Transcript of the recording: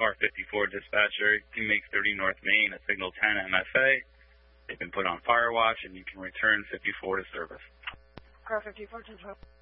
Car 54 dispatcher, you make 30 North Main at signal 10 MFA. They've been put on fire watch, and you can return 54 to service. Car 54 to